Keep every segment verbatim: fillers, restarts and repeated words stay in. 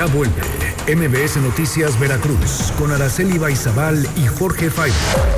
vuelve M B S Noticias Veracruz con Araceli Baizabal y Jorge Faible.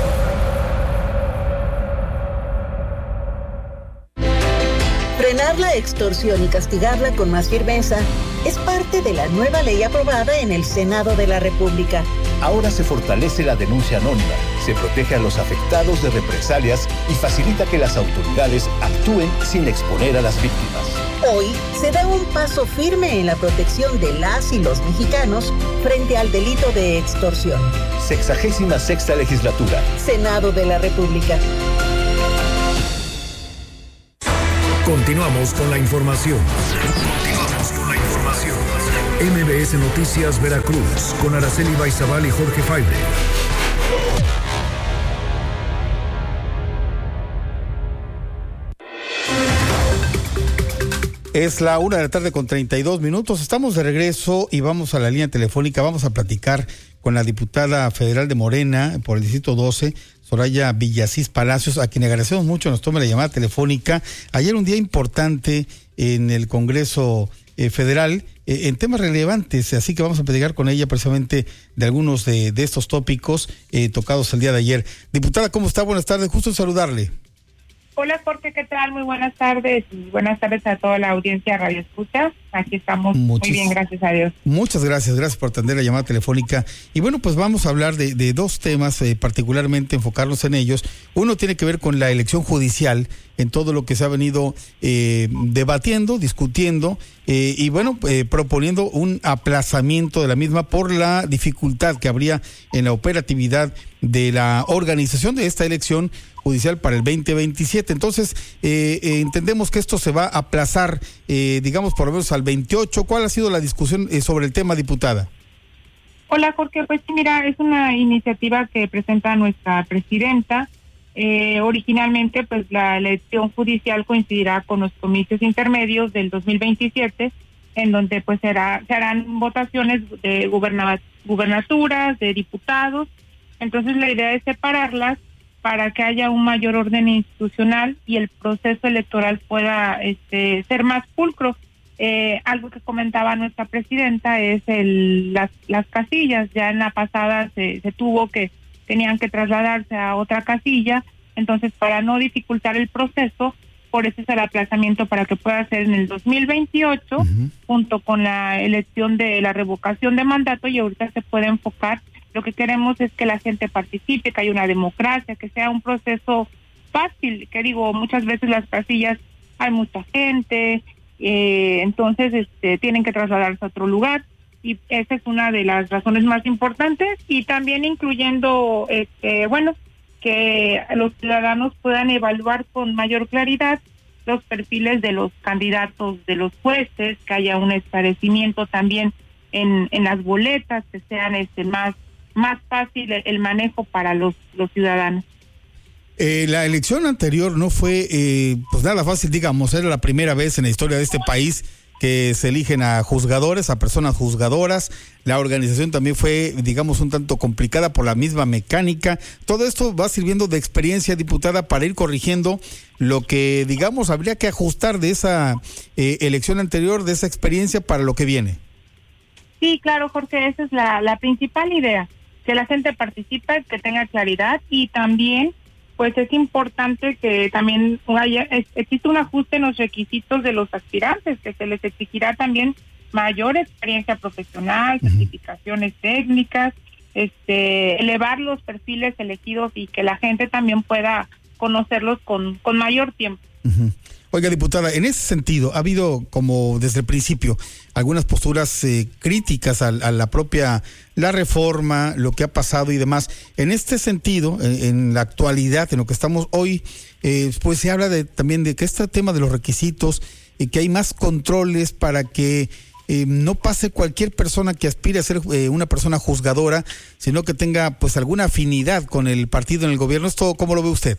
Frenar la extorsión y castigarla con más firmeza es parte de la nueva ley aprobada en el Senado de la República. Ahora se fortalece la denuncia anónima, se protege a los afectados de represalias y facilita que las autoridades actúen sin exponer a las víctimas. Hoy se da un paso firme en la protección de las y los mexicanos frente al delito de extorsión. Sexagésima sexta legislatura. Senado de la República. Continuamos con la información. Continuamos con la información. M B S Noticias Veracruz con Araceli Baizabal y Jorge Faible. Es la una de la tarde con treinta y dos minutos. Estamos de regreso y vamos a la línea telefónica. Vamos a platicar con la diputada federal de Morena por el Distrito doce, Soraya Villasís Palacios, a quien agradecemos mucho nos tome la llamada telefónica. Ayer un día importante en el Congreso eh, Federal eh, en temas relevantes, así que vamos a platicar con ella precisamente de algunos de, de estos tópicos eh, tocados el día de ayer. Diputada, ¿cómo está? Buenas tardes, justo en saludarle. Hola Jorge, ¿qué tal? Muy buenas tardes y buenas tardes a toda la audiencia Radio Escucha. Aquí estamos Muchas, muy bien, gracias a Dios. Muchas gracias, gracias por atender la llamada telefónica. Y bueno, pues vamos a hablar de, de dos temas, eh, particularmente enfocarnos en ellos. Uno tiene que ver con la elección judicial, en todo lo que se ha venido eh, debatiendo, discutiendo eh, y bueno, eh, proponiendo un aplazamiento de la misma por la dificultad que habría en la operatividad de la organización de esta elección judicial para el veinte veintisiete. Entonces, eh, eh, entendemos que esto se va a aplazar, eh, digamos, por lo menos al veintiocho. ¿Cuál ha sido la discusión eh, sobre el tema, diputada? Hola, Jorge. Pues sí, mira, es una iniciativa que presenta nuestra presidenta. Eh, originalmente, pues la elección judicial coincidirá con los comicios intermedios del dos mil veintisiete, en donde pues será, se harán votaciones de guberna, gubernaturas, de diputados. Entonces, la idea es separarlas para que haya un mayor orden institucional y el proceso electoral pueda este, ser más pulcro. Eh, algo que comentaba nuestra presidenta es el, las, las casillas. Ya en la pasada se, se tuvo que, tenían que trasladarse a otra casilla, entonces para no dificultar el proceso, por eso es el aplazamiento para que pueda ser en el dos mil veintiocho, uh-huh. junto con la elección de la revocación de mandato, y ahorita se puede enfocar. Lo que queremos es que la gente participe, que haya una democracia, que sea un proceso fácil, que digo, muchas veces las casillas hay mucha gente, eh, entonces este, tienen que trasladarse a otro lugar, y esa es una de las razones más importantes, y también incluyendo, este, bueno, que los ciudadanos puedan evaluar con mayor claridad los perfiles de los candidatos, de los jueces, que haya un esclarecimiento también en, en las boletas, que sean este más más fácil el manejo para los, los ciudadanos. Eh, la elección anterior no fue eh, pues nada fácil, digamos, era la primera vez en la historia de este país que se eligen a juzgadores, a personas juzgadoras. La organización también fue, digamos, un tanto complicada por la misma mecánica. Todo esto va sirviendo de experiencia, diputada, para ir corrigiendo lo que, digamos, habría que ajustar de esa eh, elección anterior, de esa experiencia para lo que viene. Sí, claro, Jorge, esa es la, la principal idea, que la gente participe, que tenga claridad, y también pues es importante que también haya, existe un ajuste en los requisitos de los aspirantes, que se les exigirá también mayor experiencia profesional, uh-huh. certificaciones técnicas, este elevar los perfiles elegidos y que la gente también pueda conocerlos con, con mayor tiempo. Uh-huh. Oiga, diputada, en ese sentido, ha habido, como desde el principio, algunas posturas eh, críticas a, a la propia, la reforma, lo que ha pasado y demás. En este sentido, en, en la actualidad, en lo que estamos hoy, eh, pues se habla de, también de que este tema de los requisitos, y eh, que hay más controles para que eh, no pase cualquier persona que aspire a ser eh, una persona juzgadora, sino que tenga pues alguna afinidad con el partido en el gobierno. ¿Esto cómo lo ve usted?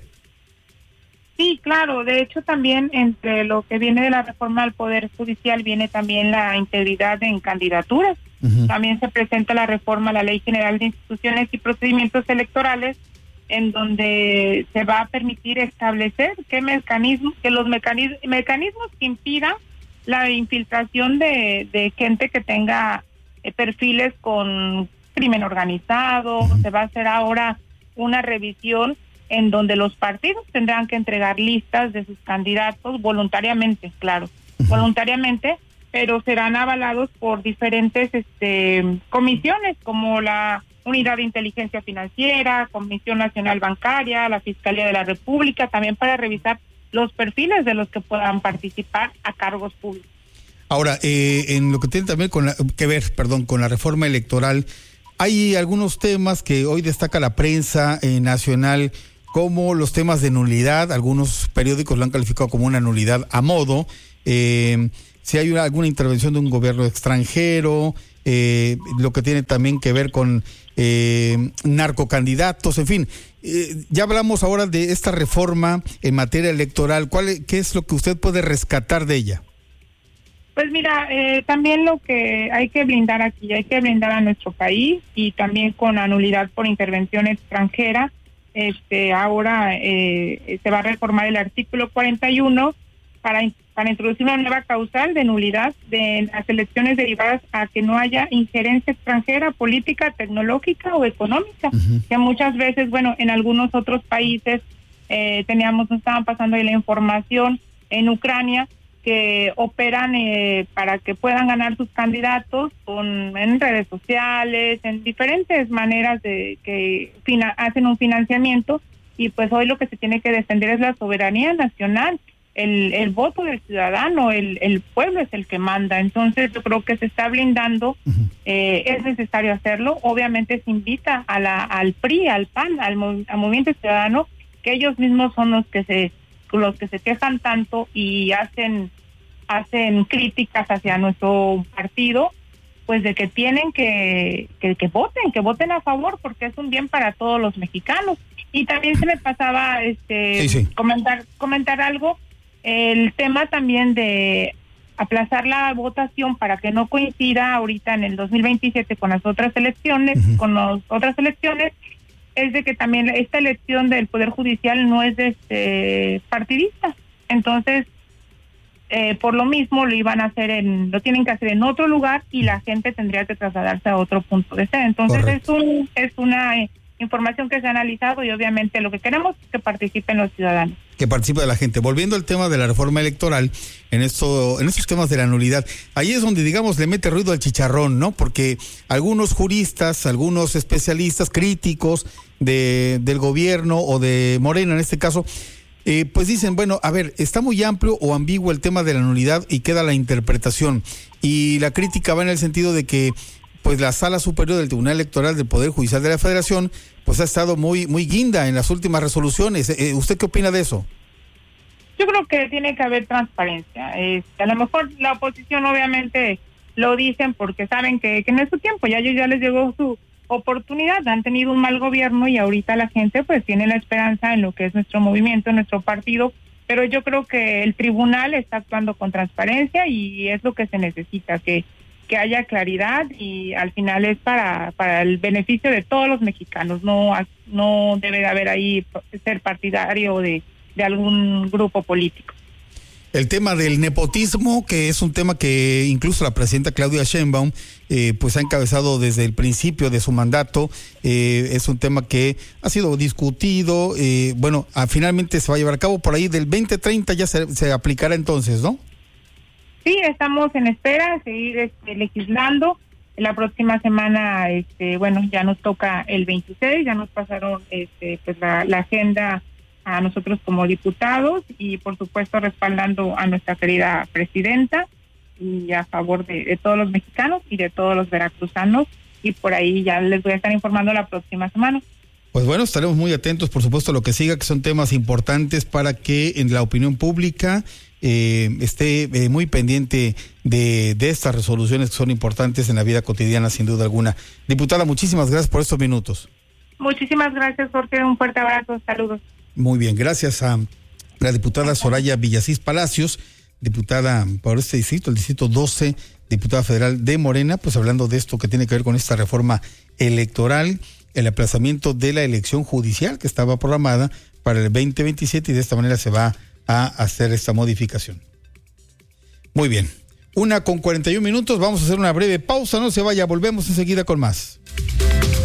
Sí, claro. De hecho, también entre lo que viene de la reforma al Poder Judicial viene también la integridad en candidaturas. Uh-huh. También se presenta la reforma a la Ley General de Instituciones y Procedimientos Electorales, en donde se va a permitir establecer qué mecanismos, que los mecanismos, mecanismos que impidan la infiltración de, de gente que tenga eh, perfiles con crimen organizado. Uh-huh. Se va a hacer ahora una revisión en donde los partidos tendrán que entregar listas de sus candidatos voluntariamente, claro, uh-huh. voluntariamente, pero serán avalados por diferentes este, comisiones, como la Unidad de Inteligencia Financiera, Comisión Nacional Bancaria, la Fiscalía de la República, también para revisar los perfiles de los que puedan participar a cargos públicos. Ahora, eh, en lo que tiene también con la, que ver, perdón, con la reforma electoral, hay algunos temas que hoy destaca la prensa eh, nacional, como los temas de nulidad. Algunos periódicos lo han calificado como una nulidad a modo. Eh, si hay una, alguna intervención de un gobierno extranjero, eh, lo que tiene también que ver con eh, narcocandidatos, en fin. Eh, ya hablamos ahora de esta reforma en materia electoral. ¿Cuál, qué es lo que usted puede rescatar de ella? Pues mira, eh, también lo que hay que blindar aquí, hay que blindar a nuestro país, y también con la nulidad por intervención extranjera. Este, ahora eh, se va a reformar el artículo cuarenta y uno para, para introducir una nueva causal de nulidad de las elecciones derivadas a que no haya injerencia extranjera, política, tecnológica o económica, uh-huh. que muchas veces, bueno, en algunos otros países eh, teníamos, nos estaban pasando ahí la información en Ucrania, que operan eh, para que puedan ganar sus candidatos con en redes sociales, en diferentes maneras de que fina, hacen un financiamiento, y pues hoy lo que se tiene que defender es la soberanía nacional, el, el voto del ciudadano, el, el pueblo es el que manda. Entonces yo creo que se está blindando, uh-huh. eh, es necesario hacerlo. Obviamente se invita a la, al P R I, al P A N, al, al Movimiento Ciudadano, que ellos mismos son los que se los que se quejan tanto y hacen hacen críticas hacia nuestro partido, pues de que tienen que, que que voten, que voten a favor, porque es un bien para todos los mexicanos. Y también se me pasaba este sí, sí. comentar comentar algo, el tema también de aplazar la votación para que no coincida ahorita en el dos mil veintisiete con las otras elecciones, uh-huh. con las otras elecciones, es de que también esta elección del Poder Judicial no es de este, partidista. Entonces, eh, por lo mismo lo iban a hacer en, lo tienen que hacer en otro lugar, y la gente tendría que trasladarse a otro punto de sede. Entonces, es un es una eh, información que se ha analizado, y obviamente lo que queremos es que participen los ciudadanos. Que participe la gente. Volviendo al tema de la reforma electoral, en esto, en estos temas de la nulidad, ahí es donde, digamos, le mete ruido al chicharrón, ¿no? Porque algunos juristas, algunos especialistas, críticos de del gobierno o de Morena en este caso, eh, pues dicen, bueno, a ver, está muy amplio o ambiguo el tema de la nulidad y queda la interpretación. Y la crítica va en el sentido de que pues la Sala Superior del Tribunal Electoral del Poder Judicial de la Federación pues ha estado muy muy guinda en las últimas resoluciones. Eh, ¿Usted qué opina de eso? Yo creo que tiene que haber transparencia. Eh, a lo mejor la oposición obviamente lo dicen porque saben que, que no es su tiempo, ya ya les llegó su oportunidad, han tenido un mal gobierno y ahorita la gente pues tiene la esperanza en lo que es nuestro movimiento, nuestro partido, pero yo creo que el tribunal está actuando con transparencia y es lo que se necesita, que que haya claridad, y al final es para para el beneficio de todos los mexicanos, no no debe de haber ahí ser partidario de, de algún grupo político. El tema del nepotismo, que es un tema que incluso la presidenta Claudia Sheinbaum eh, pues ha encabezado desde el principio de su mandato, eh, es un tema que ha sido discutido, eh, bueno, a, finalmente se va a llevar a cabo por ahí del veinte treinta, ya se, se aplicará entonces, ¿no? Sí, estamos en espera de seguir este, legislando. La próxima semana, este, bueno, ya nos toca el veintiséis, ya nos pasaron este, pues la, la agenda a nosotros como diputados, y por supuesto respaldando a nuestra querida presidenta y a favor de, de todos los mexicanos y de todos los veracruzanos, y por ahí ya les voy a estar informando la próxima semana. Pues bueno, estaremos muy atentos, por supuesto, a lo que siga, que son temas importantes para que en la opinión pública eh, esté eh, muy pendiente de, de estas resoluciones que son importantes en la vida cotidiana, sin duda alguna. Diputada, muchísimas gracias por estos minutos. Muchísimas gracias, Jorge. Un fuerte abrazo. Saludos. Muy bien, gracias a la diputada Soraya Villasís Palacios, diputada por este distrito, el distrito doce, diputada federal de Morena, pues hablando de esto que tiene que ver con esta reforma electoral, el aplazamiento de la elección judicial que estaba programada para el veinte veintisiete, y de esta manera se va a hacer esta modificación. Muy bien, Una con cuarenta y un minutos, vamos a hacer una breve pausa, no se vaya, volvemos enseguida con más.